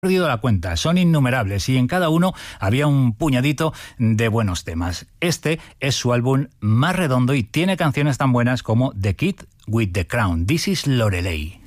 perdido la cuenta, son innumerables y en cada uno había un puñadito de buenos temas. Este es su álbum más redondo y tiene canciones tan buenas como The Kid with the Crown. This is Lorelei.